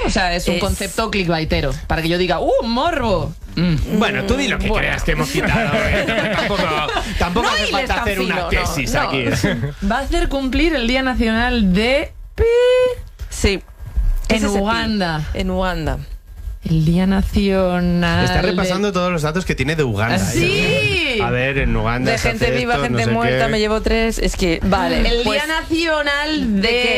O sea, es un concepto clickbaitero. Para que yo diga, morbo. Bueno, tú di lo que creas que hemos quitado. Tampoco hace falta hacer una tesis aquí. Va a hacer cumplir el Día Nacional de... Sí. En Uganda. En Uganda. El Día Nacional... Está repasando todos los datos que tiene de Uganda. ¡Sí! A ver, en Uganda De gente viva, gente muerta, me llevo 3. Es que, vale. El Día Nacional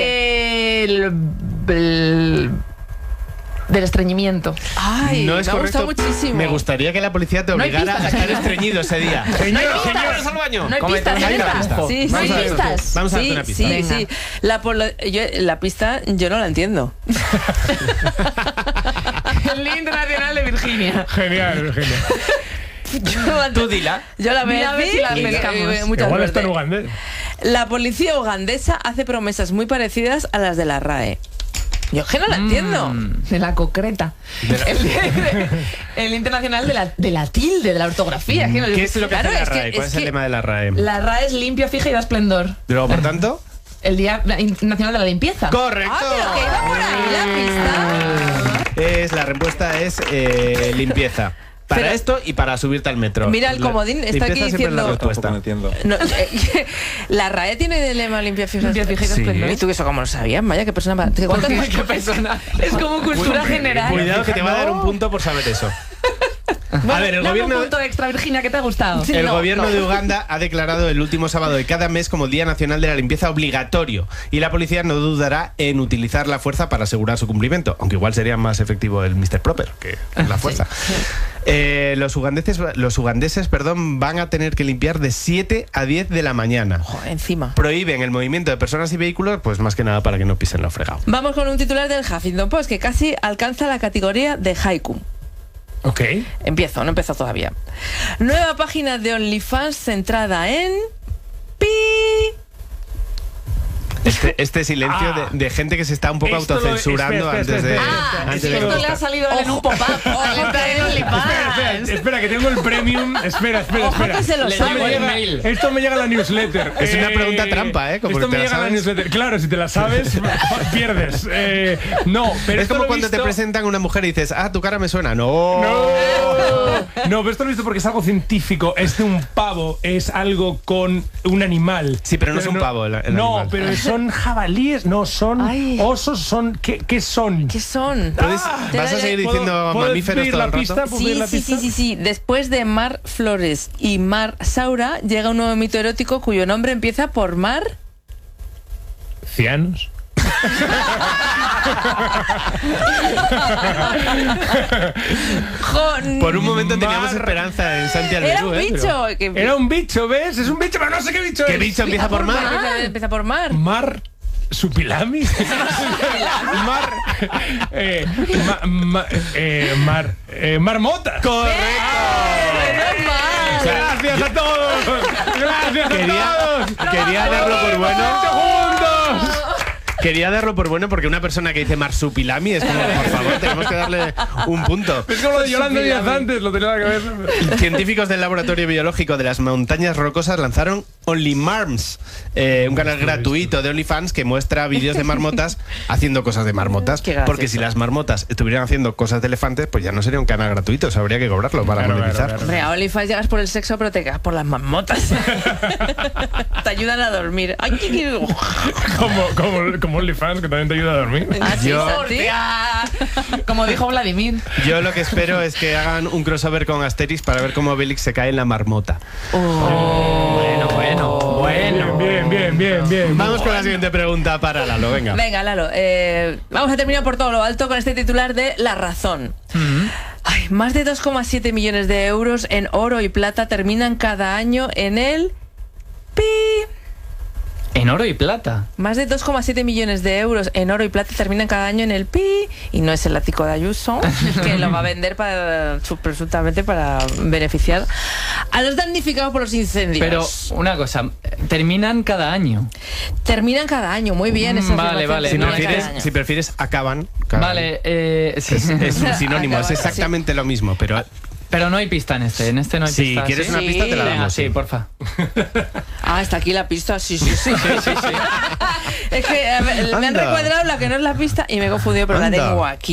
del estreñimiento. Ay, no es me ha correcto. gustado muchísimo. Me gustaría que la policía te obligara a estar estreñido ese día. Señoras al baño. No hay pistas, Hay una ¿verdad? pista. Sí, No hay sí. pistas. Vamos a darte una pista. Sí. La pista yo no la entiendo. El Día Internacional de Virginia. Genial, Virginia. Tú dila. Yo la veo Mira a ver si la pescamos. muchas Igual está en veces. ugandés. La policía ugandesa hace promesas muy parecidas a las de la RAE. Yo es que no la entiendo. De la concreta. El Internacional de la tilde, de la ortografía. ¿Qué es lo que Claro, hace la es que- RAE? ¿Cuál es es el que- lema de la RAE? La RAE es limpia, fija y da esplendor. Luego, por tanto... El Día Internacional de la Limpieza. ¡Correcto! Ah, pero que iba por ahí la pista. La respuesta es limpieza. Para Pero- esto y para subirte al metro. Mira, el comodín está aquí Limpieza siempre es la diciendo- respuesta. No entiendo. No, la RAE tiene de lema limpia, fija Limpia, fija y da Sí. esplendor. ¿Y tú eso cómo lo sabías? Vaya, qué persona... ¿Cuántas ¿Qué persona? Es como cultura general. Cuidado que te va a dar un punto por saber eso. A ver, el Dame gobierno... un punto extra, Virginia, ¿qué te ha gustado? Sí. El No, gobierno no. de Uganda ha declarado el último sábado de cada mes como el Día Nacional de la Limpieza obligatorio y la policía no dudará en utilizar la fuerza para asegurar su cumplimiento, aunque igual sería más efectivo el Mr. Proper que la fuerza. Los ugandeses van a tener que limpiar de 7 a 10 de la mañana. Joder, encima. Prohíben el movimiento de personas y vehículos, pues más que nada para que no pisen lo fregado. Vamos con un titular del Huffington Post que casi alcanza la categoría de haiku. Ok. No empezó todavía. Nueva página de OnlyFans centrada en... pi. Este silencio de gente que se está un poco Esto lo- autocensurando espera, antes de... espera. antes Es que de esto le ha contestar. salido a él en un pop-up. Espera, que tengo el premium. Espera. Ojo que se lo Esto sabe. me llega- Esto me llega a la newsletter. Es una pregunta trampa, ¿eh? Como Esto que me te la llega a la sabes. newsletter. Claro, si te la sabes, pierdes. No, pero Es esto como lo he cuando te visto- presentan una mujer y dices, tu cara me suena. No. No, pero esto lo he visto porque es algo científico. Es de un pavo, es algo con un animal. Sí, pero no es un pavo el No, animal. pero son jabalíes, no, son Ay. osos, son... ¿Qué son? ¿Qué son? ¿Vas a seguir diciendo ¿Puedo mamíferos pedir todo la el rato? pista? ¿Puedo pedir la pista? Sí. Después de Mar Flores y Mar Saura, llega un nuevo mito erótico cuyo nombre empieza por Mar... ¿Cianos? Por un momento teníamos Mar- esperanza en Santi Era Alberú, un bicho. Era un bicho, ¿ves? Es un bicho, pero no sé qué bicho ¿Qué es. bicho empieza por mar? Empieza por Mar. Mar... ¿Supilami? Mar... Marmota. ¡Correcto! Gracias a todos. Gracias a todos. Quería darlo por bueno. Juntos. Quería darlo por bueno porque una persona que dice marsupilami es como, por favor, tenemos que darle un punto. Es como lo de Yolanda Díaz antes, lo tenía en la cabeza. Científicos del Laboratorio Biológico de las Montañas Rocosas lanzaron OnlyMarms, un canal gratuito de OnlyFans que muestra vídeos de marmotas haciendo cosas de marmotas. Qué gracioso. Porque si las marmotas estuvieran haciendo cosas de elefantes, pues ya no sería un canal gratuito, o sea, habría que cobrarlo para Claro, monetizar. claro. Hombre, a OnlyFans llegas por el sexo, pero te quedas por las marmotas. Te ayudan a dormir. Ay, qué... Como OnlyFans, que también te ayuda a dormir. Así Yo- Como dijo Vladimir. Yo lo que espero es que hagan un crossover con Asterix para ver cómo Obelix se cae en la marmota. Bien. Vamos con la siguiente pregunta para Lalo, venga. Venga, Lalo, vamos a terminar por todo lo alto con este titular de La Razón. Ay, más de 2,7 millones de euros en oro y plata terminan cada año en el pi. En oro y plata. Más de 2,7 millones de euros en oro y plata terminan cada año en el pi. Y no es el ático de Ayuso, que lo va a vender presuntamente para beneficiar a los damnificados por los incendios. Pero una cosa, terminan cada año. Terminan cada año, muy bien esa Vale, afirmación, vale. Si terminan no, cada año. prefieres, acaban. Cada- Vale, sí. Es un sinónimo, es Acaban, exactamente lo mismo, pero Pero no hay pista en este no hay si pista. quieres ¿sí? una pista te la Venga, damos. sí, porfa. Ah, está aquí la pista, sí. Es que a ver, me han Anda. recuadrado la que no es la pista y me he confundido, pero la Anda. tengo aquí.